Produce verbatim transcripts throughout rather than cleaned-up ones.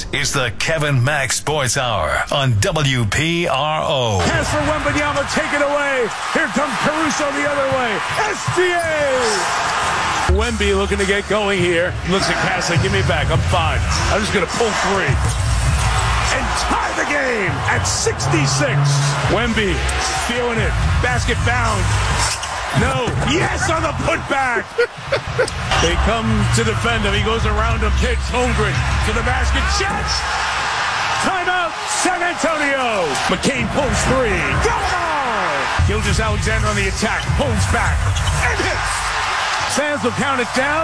is the Kevin Mack Sports Hour on W P R O. Pass for Wembanyama, take it away. Here comes Caruso the other way. S G A! Wemby looking to get going here. Looks at Cass like, give me back. I'm fine. I'm just going to pull three. And tie the game at sixty-six. Wemby feeling it. Basket bound. No. Yes on the putback. They come to defend him. He goes around him. Pitch. Holmgren to the basket. Shots. Timeout. San Antonio. McCain pulls three. Got it all. Gilgeous-Alexander on the attack. Pulls back. And hits. Sands will count it down.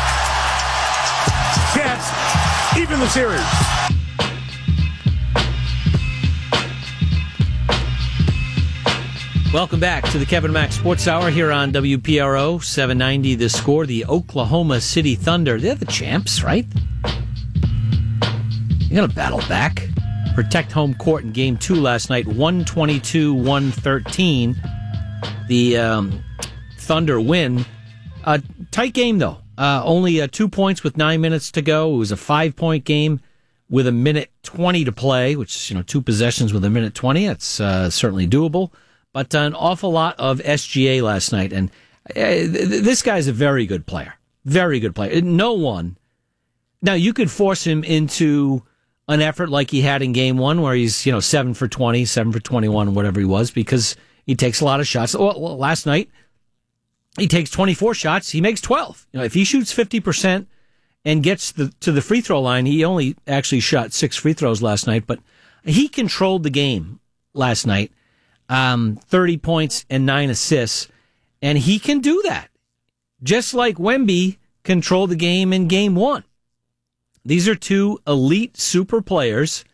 Cats even the series. Welcome back to the Kevin Mack Sports Hour here on W P R O, seven ninety The Score. The Oklahoma City Thunder, they're the champs, right? You got to battle back. Protect home court in game two last night, one twenty-two to one thirteen. The um, Thunder win. Uh, tight game, though. Uh, only uh, two points with nine minutes to go. It was a five-point game with a minute twenty to play, which is, you know, two possessions with a minute twenty. That's uh, certainly doable. But uh, an awful lot of S G A last night. And uh, th- this guy's a very good player. Very good player. No one. Now, you could force him into an effort like he had in game one, where he's, you know, seven for twenty, seven for twenty-one, whatever he was, because he takes a lot of shots. Well, well, last night, he takes twenty-four shots. He makes twelve. You know, if he shoots fifty percent and gets the, to the free throw line, he only actually shot six free throws last night, but he controlled the game last night. Um, thirty points and nine assists, and he can do that. Just like Wemby controlled the game in game one. These are two elite super players,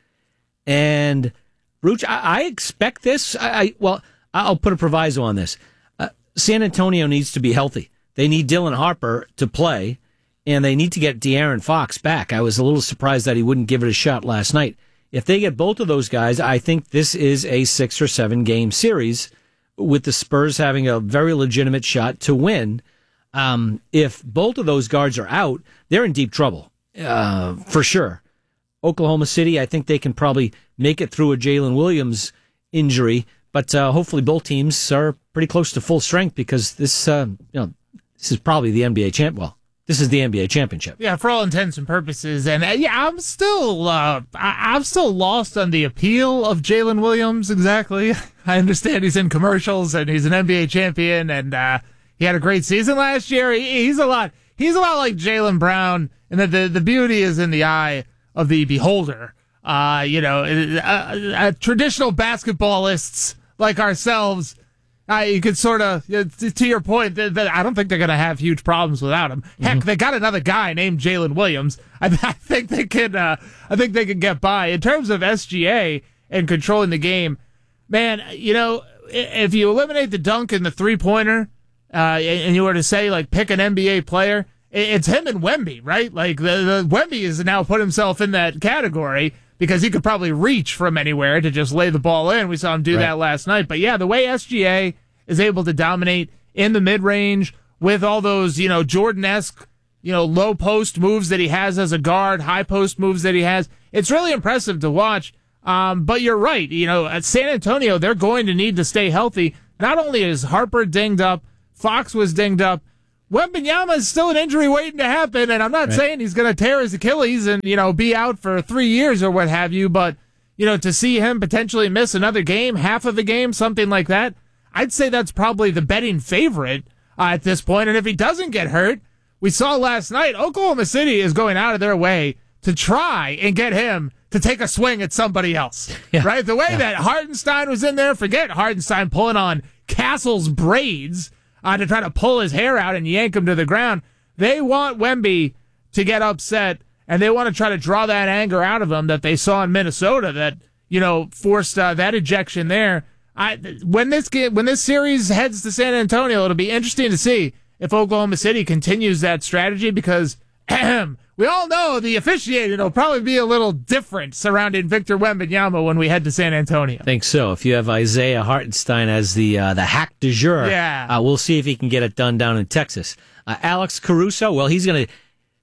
and Ruch, I, I expect this. I, I well, I'll put a proviso on this. Uh, San Antonio needs to be healthy. They need Dylan Harper to play, and they need to get De'Aaron Fox back. I was a little surprised that he wouldn't give it a shot last night. If they get both of those guys, I think this is a six or seven game series with the Spurs having a very legitimate shot to win. Um, if both of those guards are out, they're in deep trouble, uh, for sure. Oklahoma City, I think they can probably make it through a Jalen Williams injury, but uh, hopefully both teams are pretty close to full strength, because this, uh, you know, this is probably the N B A champ. Well, This is the N B A championship. Yeah, for all intents and purposes. And uh, yeah, I'm still, uh, I- I'm still lost on the appeal of Jalen Williams. Exactly. I understand he's in commercials and he's an N B A champion, and uh, he had a great season last year. He- he's a lot, he's a lot like Jaylen Brown, and the, the the beauty is in the eye of the beholder. Uh, you know, uh, uh, traditional basketballists like ourselves. Uh, you could sort of, uh, to your point, that, that I don't think they're going to have huge problems without him. Heck, mm-hmm. They got another guy named Jalen Williams. I, I think they can. Uh, I think they can get by in terms of S G A and controlling the game. Man, you know, if you eliminate the dunk and the three pointer, uh, and you were to say like pick an N B A player, it's him and Wemby, right? Like the, the Wemby has now put himself in that category, because he could probably reach from anywhere to just lay the ball in. We saw him do right. that last night. But yeah, the way S G A is able to dominate in the mid-range with all those, you know, Jordan-esque, you know, low post moves that he has as a guard, high post moves that he has, it's really impressive to watch. Um, but you're right. You know, at San Antonio, they're going to need to stay healthy. Not only is Harper dinged up, Fox was dinged up, Wembanyama is still an injury waiting to happen, and I'm not right. saying he's going to tear his Achilles and, you know, be out for three years or what have you, but, you know, to see him potentially miss another game, half of a game, something like that, I'd say that's probably the betting favorite uh, at this point. And if he doesn't get hurt, we saw last night, Oklahoma City is going out of their way to try and get him to take a swing at somebody else, yeah. right? The way yeah. that Hartenstein was in there, forget Hartenstein pulling on Castle's braids Uh, to try to pull his hair out and yank him to the ground. They want Wemby to get upset, and they want to try to draw that anger out of him that they saw in Minnesota that, you know, forced uh, that ejection there. I, when this get, when this series heads to San Antonio, it'll be interesting to see if Oklahoma City continues that strategy, because ahem, we all know the officiating will probably be a little different surrounding Victor Wembanyama when we head to San Antonio. I think so. If you have Isaiah Hartenstein as the uh, the hack du jour, yeah. uh, we'll see if he can get it done down in Texas. Uh, Alex Caruso, well, he's going to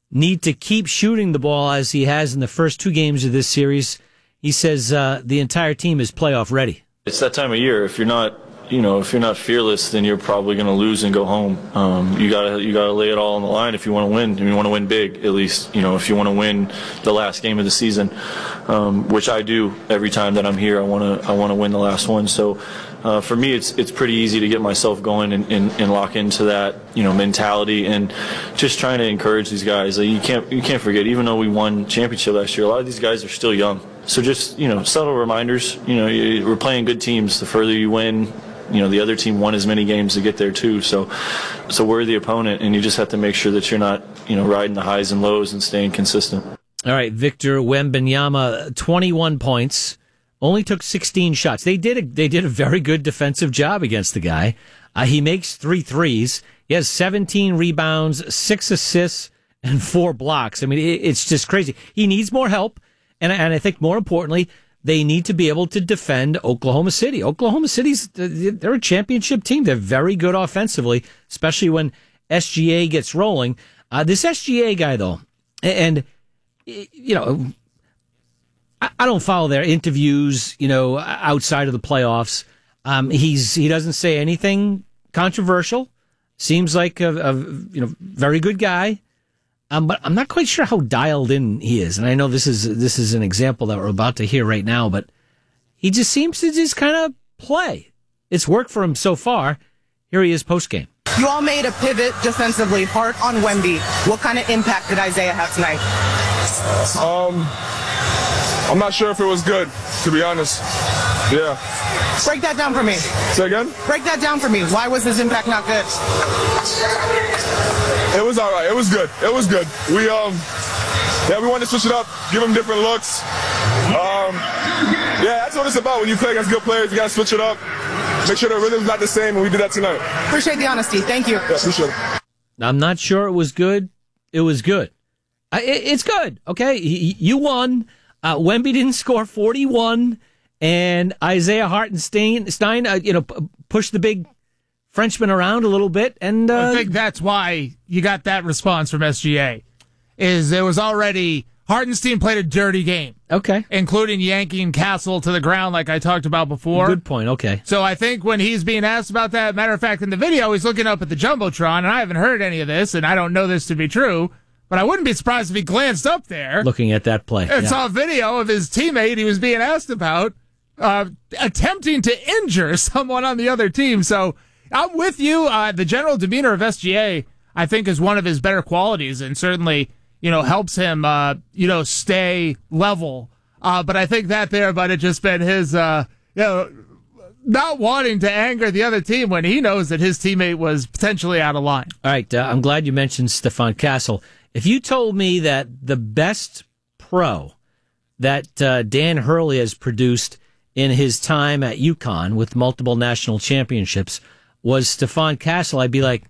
need to keep shooting the ball as he has in the first two games of this series. He says uh, the entire team is playoff ready. It's that time of year. If you're not, you know, if you're not fearless, then you're probably going to lose and go home. Um, you gotta, you gotta lay it all on the line if you want to win. If you want to win big, at least, you know, if you want to win the last game of the season, um, which I do every time that I'm here. I want to, I want to win the last one. So, uh, for me, it's it's pretty easy to get myself going and, and, and lock into that, you know, mentality and just trying to encourage these guys. Like, you can't, you can't forget. Even though we won championship last year, a lot of these guys are still young. So just, you know, subtle reminders. You know, we're playing good teams. The further you win, you know, the other team won as many games to get there too. So, so we're the opponent, and you just have to make sure that you're not, you know, riding the highs and lows and staying consistent. All right, Victor Wembanyama, twenty-one points, only took sixteen shots. They did a, they did a very good defensive job against the guy. Uh, he makes three threes. He has seventeen rebounds, six assists, and four blocks. I mean, it, it's just crazy. He needs more help, and and I think more importantly, they need to be able to defend Oklahoma City. Oklahoma City's, they're a championship team. They're very good offensively, especially when S G A gets rolling. Uh, this S G A guy, though, and, you know, I, I don't follow their interviews, you know, outside of the playoffs. Um, he's he doesn't say anything controversial. Seems like a, a you know very good guy. Um, but I'm not quite sure how dialed in he is. And I know this is this is an example that we're about to hear right now, but he just seems to just kind of play. It's worked for him so far. Here he is post-game. You all made a pivot defensively, hard on Wemby. What kind of impact did Isaiah have tonight? Um, I'm not sure if it was good, to be honest. Yeah. Break that down for me. Say again? Break that down for me. Why was his impact not good? It was all right. It was good. It was good. We um, yeah, we wanted to switch it up, give them different looks. Um, yeah, that's what it's about. When you play against good players, you gotta switch it up. Make sure the rhythm's not the same, and we did that tonight. Appreciate the honesty. Thank you. Yeah, appreciate it. I'm not sure it was good. It was good. I, it, it's good. Okay, you won. Uh, Wemby didn't score forty-one, and Isaiah Hartenstein, Stein, uh, you know, p- pushed the big Frenchman around a little bit, and uh, I think that's why you got that response from S G A. Is there was already Hartenstein played a dirty game, okay, including yanking Castle to the ground, like I talked about before. Good point. Okay, so I think when he's being asked about that, matter of fact, in the video, he's looking up at the jumbotron, and I haven't heard any of this, and I don't know this to be true, but I wouldn't be surprised if he glanced up there, looking at that play, and yeah. saw a video of his teammate he was being asked about uh, attempting to injure someone on the other team. So I'm with you. Uh, the general demeanor of S G A, I think, is one of his better qualities, and certainly, you know, helps him, uh, you know, stay level. Uh, but I think that there might have just been his, uh, you know, not wanting to anger the other team when he knows that his teammate was potentially out of line. All right, uh, I'm glad you mentioned Stephon Castle. If you told me that the best pro that uh, Dan Hurley has produced in his time at UConn with multiple national championships was Stephon Castle, I'd be like,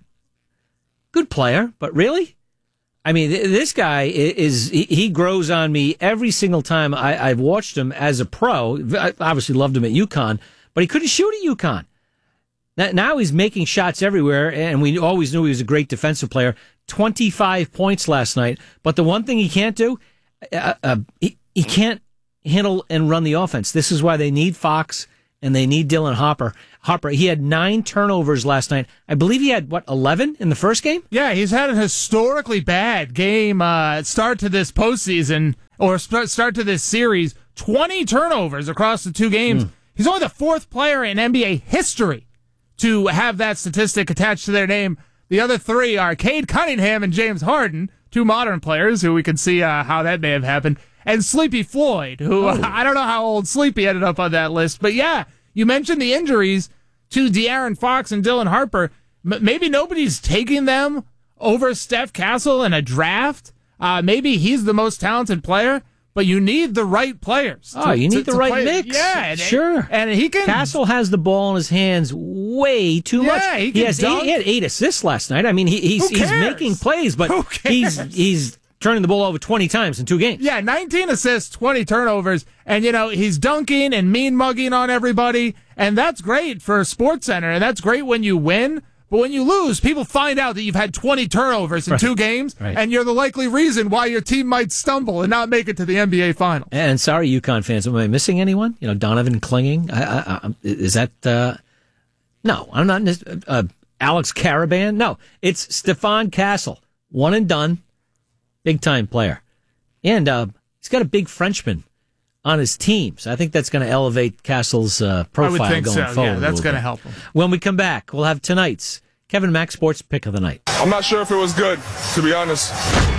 good player, but really? I mean, th- this guy is, he, he grows on me every single time I, I've watched him as a pro. I obviously loved him at UConn, but he couldn't shoot at UConn. Now, now he's making shots everywhere, and we always knew he was a great defensive player. twenty-five points last night, but the one thing he can't do, uh, uh, he, he can't handle and run the offense. This is why they need Fox and they need Dylan Hopper. Hopper, he had nine turnovers last night. I believe he had, what, eleven in the first game? Yeah, he's had a historically bad game uh, start to this postseason, or start, start to this series. twenty turnovers across the two games. Mm. He's only the fourth player in N B A history to have that statistic attached to their name. The other three are Cade Cunningham and James Harden, two modern players who we can see uh, how that may have happened, and Sleepy Floyd, who oh. uh, I don't know how old Sleepy ended up on that list. But yeah, you mentioned the injuries to De'Aaron Fox and Dylan Harper. M- maybe nobody's taking them over Steph Castle in a draft. Uh, maybe he's the most talented player, but you need the right players. Oh, to, you need to, the to right play. mix. Yeah, and, sure. And he can. Castle has the ball in his hands way too yeah, much. He, he can has dunk. eight, he had eight assists last night. I mean, he, he's he's making plays, but he's he's turning the ball over twenty times in two games. Yeah, nineteen assists, twenty turnovers, and you know he's dunking and mean mugging on everybody, and that's great for SportsCenter, and that's great when you win. But when you lose, people find out that you've had twenty turnovers in right. two games, right. and you're the likely reason why your team might stumble and not make it to the N B A Finals. And sorry, UConn fans, am I missing anyone? You know, Donovan Klinging? I, I, I, is that... Uh, no, I'm not... Uh, Alex Caraban? No, it's Stefan Castle. One and done. Big-time player. And uh, he's got a big Frenchman on his team, so I think that's going to elevate Castle's uh, profile I would think going so. forward. Yeah, that's going to help him. When we come back, we'll have tonight's Kevin Mack Sports Pick of the Night. I'm not sure if it was good, to be honest.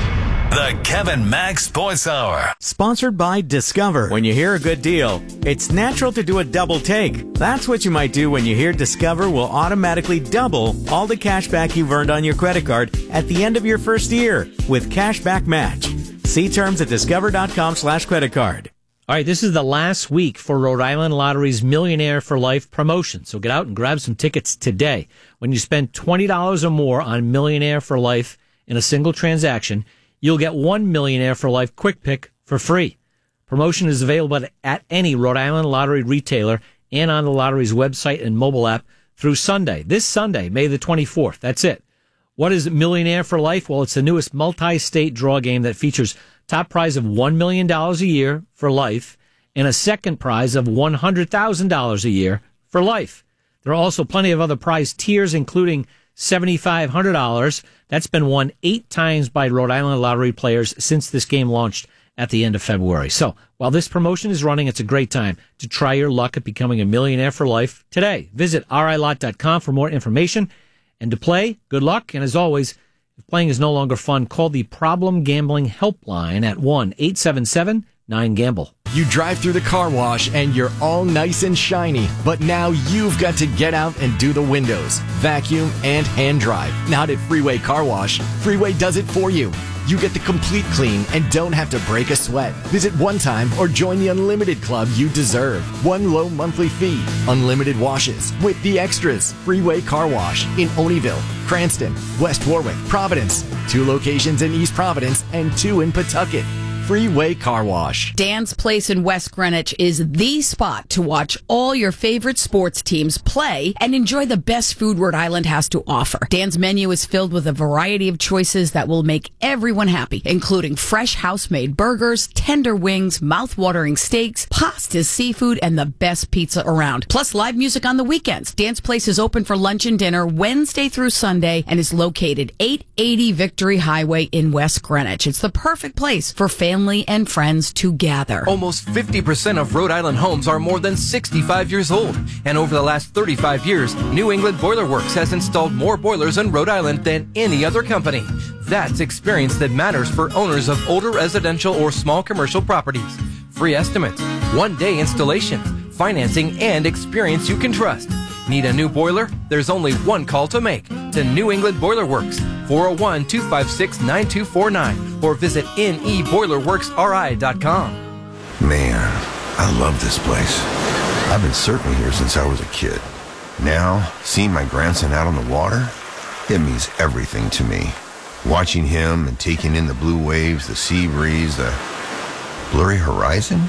The Kevin Mack Sports Hour. Sponsored by Discover. When you hear a good deal, it's natural to do a double take. That's what you might do when you hear Discover will automatically double all the cash back you've earned on your credit card at the end of your first year with Cashback Match. See terms at discover.com slash credit card. All right, this is the last week for Rhode Island Lottery's Millionaire for Life promotion. So get out and grab some tickets today. When you spend twenty dollars or more on Millionaire for Life in a single transaction, you'll get one Millionaire for Life quick pick for free. Promotion is available at any Rhode Island Lottery retailer and on the lottery's website and mobile app through Sunday. This Sunday, May the twenty-fourth. That's it. What is Millionaire for Life? Well, it's the newest multi-state draw game that features top prize of one million dollars a year for life and a second prize of one hundred thousand dollars a year for life. There are also plenty of other prize tiers, including seven thousand five hundred dollars. That's been won eight times by Rhode Island Lottery players since this game launched at the end of February. So while this promotion is running, it's a great time to try your luck at becoming a millionaire for life today. Visit R I lot dot com for more information. And to play, good luck. And as always, if playing is no longer fun, call the Problem Gambling Helpline at one eight seven seven nine gamble. You drive through the car wash and you're all nice and shiny, but now you've got to get out and do the windows, vacuum, and hand drive. Not at Freeway Car Wash. Freeway does it for you. You get the complete clean and don't have to break a sweat. Visit one time or join the Unlimited Club you deserve. One low monthly fee. Unlimited washes with the extras. Freeway Car Wash in Oneyville, Cranston, West Warwick, Providence. Two locations in East Providence and two in Pawtucket. Freeway Car Wash. Dan's Place in West Greenwich is the spot to watch all your favorite sports teams play and enjoy the best food Rhode Island has to offer. Dan's menu is filled with a variety of choices that will make everyone happy, including fresh house-made burgers, tender wings, mouth-watering steaks, pastas, seafood, and the best pizza around. Plus live music on the weekends. Dan's Place is open for lunch and dinner Wednesday through Sunday and is located eight eighty Victory Highway in West Greenwich. It's the perfect place for family and friends to gather. Almost fifty percent of Rhode Island homes are more than sixty-five years old. And over the last thirty-five years, New England Boiler Works has installed more boilers in Rhode Island than any other company. That's experience that matters for owners of older residential or small commercial properties. Free estimates, one-day installation, financing, and experience you can trust. Need a new boiler? There's only one call to make. To New England Boiler Works, four oh one, two five six, nine two four nine, or visit N E boiler works R I dot com. Man, I love this place. I've been surfing here since I was a kid. Now, seeing my grandson out on the water, it means everything to me. Watching him and taking in the blue waves, the sea breeze, the blurry horizon.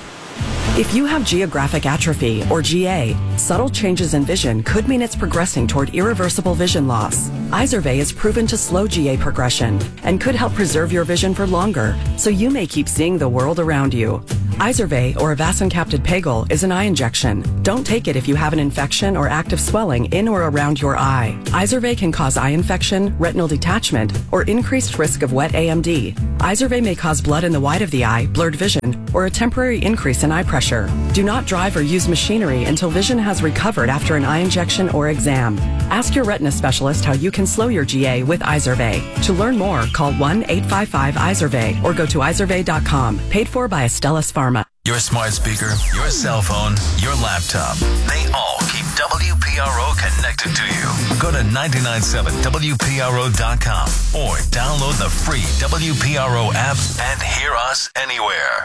If you have geographic atrophy, or G A, subtle changes in vision could mean it's progressing toward irreversible vision loss. Izervay is proven to slow G A progression and could help preserve your vision for longer, so you may keep seeing the world around you. Izervay, or avacincaptad pegol, is an eye injection. Don't take it if you have an infection or active swelling in or around your eye. Izervay can cause eye infection, retinal detachment, or increased risk of wet A M D. Izervay may cause blood in the white of the eye, blurred vision, or a temporary increase in eye pressure. Do not drive or use machinery until vision has recovered after an eye injection or exam. Ask your retina specialist how you can slow your G A with Izervay. To learn more, call one eight five five Izervay or go to izervay dot com. Paid for by Astellas Pharma. Your smart speaker, your cell phone, your laptop, they all keep W P R O connected to you. Go to nine nine seven W P R O dot com or download the free W P R O app and hear us anywhere.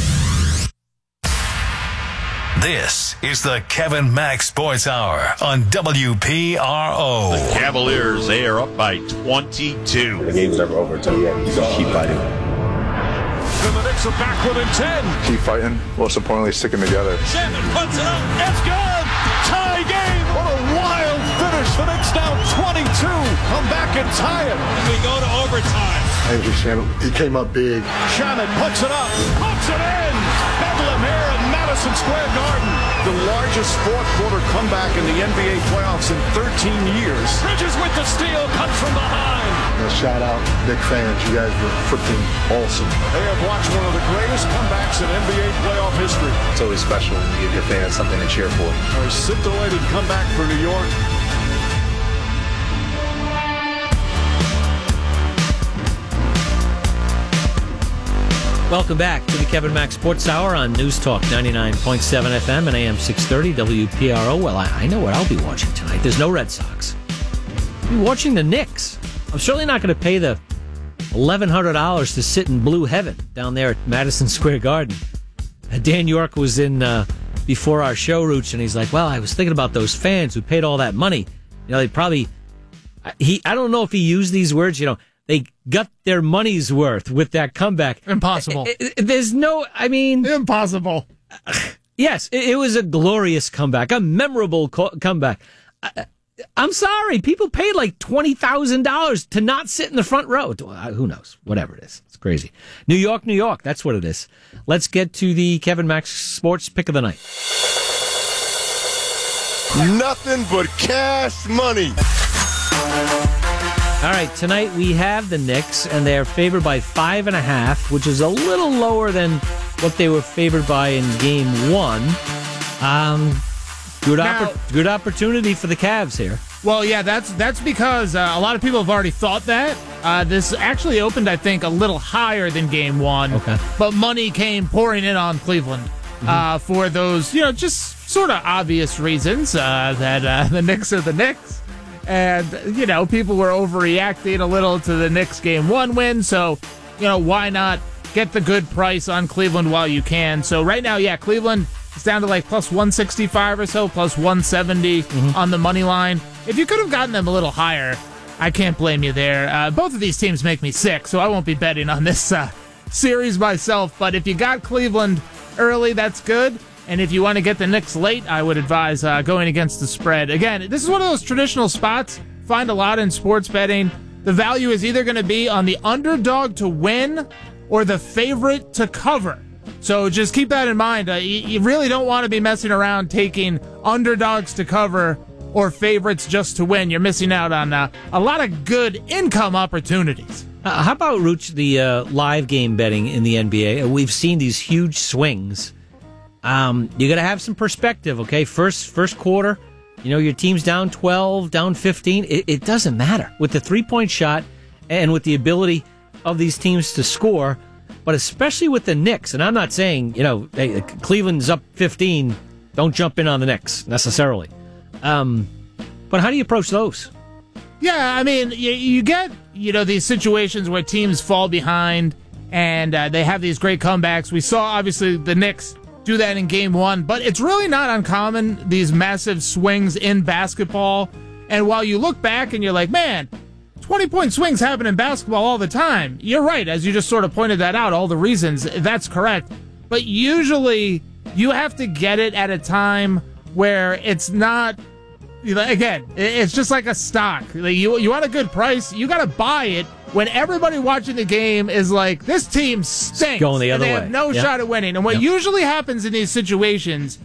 This is the Kevin Mack Sports Hour on W P R O. The Cavaliers, they are up by twenty-two. The game's never over until you keep fighting. And the Knicks are back within ten. Keep fighting. Most importantly, sticking together. Shannon puts it up. It's good. Tie game. What a wild finish finish. The Knicks down twenty-two. Come back and tie it. We go to overtime. Andrew Shannon, he came up big. Shannon puts it up. Puts it in. Bedlam here at Madison Square Garden. The largest fourth-quarter comeback in the N B A playoffs in thirteen years. Bridges with the steal. Comes from behind. Now, shout out, Knicks fans. You guys were freaking awesome. They have watched one of the greatest comebacks in N B A playoff history. It's always special when you give your fans something to cheer for. A scintillating comeback for New York. Welcome back to the Kevin Mack Sports Hour on News Talk ninety-nine point seven F M and A M six thirty W P R O. Well, I, I know what I'll be watching tonight. There's no Red Sox. I'll be watching the Knicks. I'm certainly not going to pay the eleven hundred dollars to sit in blue heaven down there at Madison Square Garden. Dan York was in uh, before our show, Rooch, and he's like, well, I was thinking about those fans who paid all that money. You know, they probably, he, I don't know if he used these words, you know, they got their money's worth with that comeback. Impossible. There's no, I mean... Impossible. Yes, it was a glorious comeback, a memorable co- comeback. I, I'm sorry, people paid like twenty thousand dollars to not sit in the front row. Who knows? Whatever it is. It's crazy. New York, New York, that's what it is. Let's get to the Kevin Mack Sports Pick of the Night. Nothing but cash money. All right, tonight we have the Knicks, and they're favored by five and a half, which is a little lower than what they were favored by in Game One. Um, good, now, oppor- good opportunity for the Cavs here. Well, yeah, that's that's because uh, a lot of people have already thought that. Uh, this actually opened, I think, a little higher than Game One. Okay, but money came pouring in on Cleveland mm-hmm. uh, for those, you know, just sort of obvious reasons uh, that uh, the Knicks are the Knicks. And, you know, people were overreacting a little to the Knicks Game one win. So, you know, why not get the good price on Cleveland while you can? So right now, yeah, Cleveland is down to like plus one sixty-five or so, plus one seventy mm-hmm. on the money line. If you could have gotten them a little higher, I can't blame you there. Uh, both of these teams make me sick, so I won't be betting on this uh, series myself. But if you got Cleveland early, that's good. And if you want to get the Knicks late, I would advise uh, going against the spread. Again, this is one of those traditional spots. Find a lot in sports betting. The value is either going to be on the underdog to win or the favorite to cover. So just keep that in mind. Uh, you, you really don't want to be messing around taking underdogs to cover or favorites just to win. You're missing out on uh, a lot of good income opportunities. Uh, how about, Rooch, the uh, live game betting in the N B A? We've seen these huge swings. Um, you got to have some perspective, okay? First first quarter, you know, your team's down twelve, down fifteen. It, it doesn't matter. With the three-point shot and with the ability of these teams to score, but especially with the Knicks, and I'm not saying, you know, hey, Cleveland's up fifteen, don't jump in on the Knicks necessarily. Um, but how do you approach those? Yeah, I mean, you, you get, you know, these situations where teams fall behind and uh, they have these great comebacks. We saw, obviously, the Knicks do that in Game One, but it's really not uncommon, these massive swings in basketball. And while you look back and you're like, man, twenty-point swings happen in basketball all the time. You're right, as you just sort of pointed that out, all the reasons, that's correct. But usually you have to get it at a time where it's not, again, it's just like a stock. You, you want a good price, you got to buy it when everybody watching the game is like, this team stinks. Going the other and they way. have no yep. shot at winning. And what yep. usually happens in these situations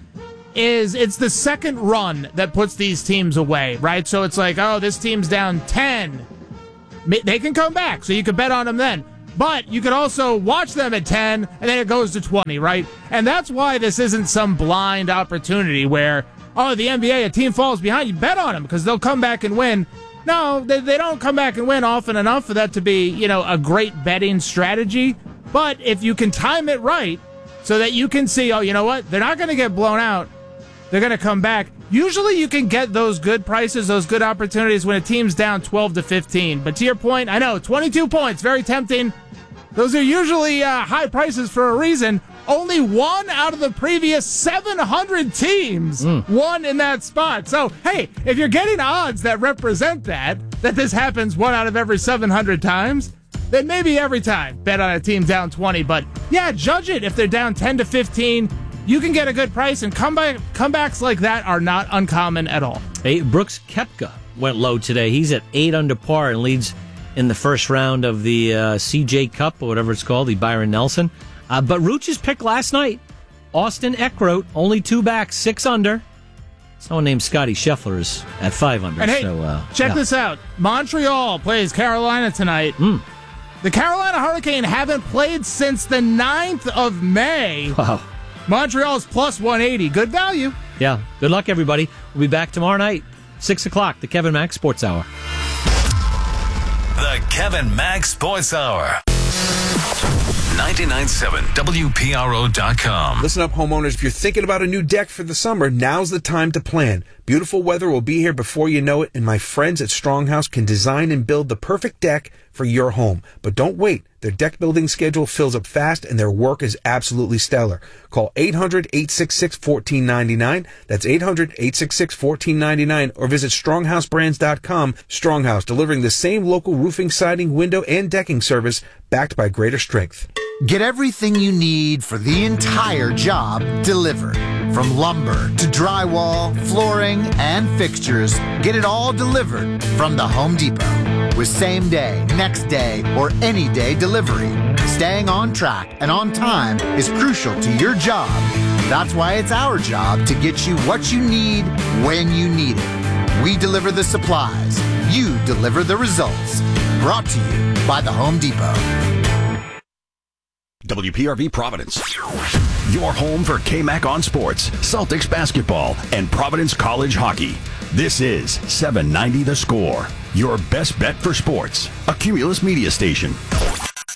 is it's the second run that puts these teams away, right? So it's like, oh, this team's down ten. They can come back, so you could bet on them then. But you could also watch them at ten, and then it goes to twenty, right? And that's why this isn't some blind opportunity where, oh, the N B A, a team falls behind, you bet on them because they'll come back and win. No, they, they don't come back and win often enough for that to be, you know, a great betting strategy. But if you can time it right so that you can see, oh, you know what, they're not going to get blown out, they're going to come back. Usually you can get those good prices, those good opportunities when a team's down twelve to fifteen. But to your point, I know, twenty-two points, very tempting. Those are usually uh, high prices for a reason. Only one out of the previous seven hundred teams mm. won in that spot. So, hey, if you're getting odds that represent that, that this happens one out of every seven hundred times, then maybe every time bet on a team down twenty. But, yeah, judge it. If they're down ten to fifteen, you can get a good price, and comeback, comebacks like that are not uncommon at all. Hey, Brooks Koepka went low today. He's at eight under par and leads in the first round of the uh, C J Cup, or whatever it's called, the Byron Nelson. Uh, but Rooch's pick last night, Austin Eckroat, only two back, six under. Someone named Scotty Scheffler is at five under. And hey, so, uh, check yeah. this out. Montreal plays Carolina tonight. Mm. The Carolina Hurricane haven't played since the ninth of May. Wow. Montreal's plus one eighty. Good value. Yeah. Good luck, everybody. We'll be back tomorrow night, six o'clock, the Kevin Mack Sports Hour. The Kevin Mack Sports Hour. ninety-nine point seven W P R O dot com. Listen up, homeowners. If you're thinking about a new deck for the summer, now's the time to plan. Beautiful weather will be here before you know it, and my friends at Stronghouse can design and build the perfect deck for your home. But don't wait. Their deck building schedule fills up fast, and their work is absolutely stellar. Call eight hundred, eight six six, one four nine nine. That's eight hundred, eight six six, one four nine nine, or visit stronghouse brands dot com. Stronghouse, delivering the same local roofing, siding, window, and decking service backed by greater strength. Get everything you need for the entire job delivered. From lumber to drywall, flooring, and fixtures, get it all delivered from the Home Depot. With same day, next day, or any day delivery, staying on track and on time is crucial to your job. That's why it's our job to get you what you need when you need it. We deliver the supplies. You deliver the results. Brought to you by the Home Depot. W P R V Providence. Your home for K-Mac on sports, Celtics basketball, and Providence College hockey. This is seven ninety The Score, your best bet for sports. A Cumulus media station.